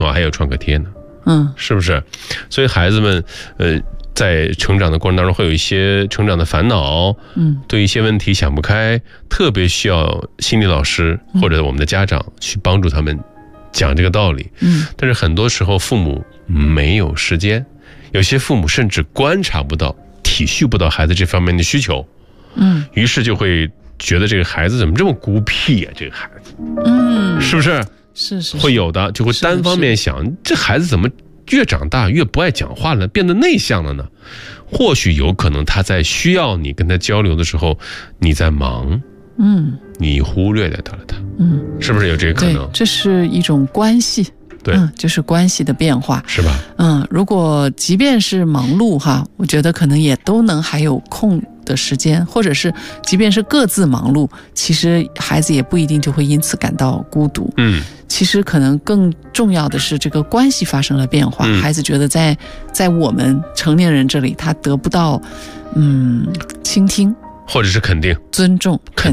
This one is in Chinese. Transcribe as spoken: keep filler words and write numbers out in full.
啊，还有创可贴呢， 嗯， 是不是？所以孩子们，呃，在成长的过程当中会有一些成长的烦恼， 嗯， 对一些问题想不开，特别需要心理老师或者我们的家长去帮助他们讲这个道理。 嗯， 但是很多时候父母没有时间，有些父母甚至观察不到、体恤不到孩子这方面的需求， 嗯， 于是就会觉得这个孩子怎么这么孤僻呀、啊？这个孩子， 嗯， 是不是？ 是是会有的，就会单方面想，这孩子怎么越长大越不爱讲话了，变得内向了呢？或许有可能他在需要你跟他交流的时候，你在忙， 嗯， 你忽略掉了他， 嗯， 是不是有这个可能？ 对，这是一种关系， 对， 嗯，就是关系的变化， 是吧？ 嗯，如果即便是忙碌哈，我觉得可能也都能还有空的时间，或者是即便是各自忙碌，其实孩子也不一定就会因此感到孤独。 嗯， 其实可能更重要的是这个关系发生了变化， 嗯、 孩子觉得在在我们成年人这里，他得不到嗯倾听， 或者是肯定、 尊重、肯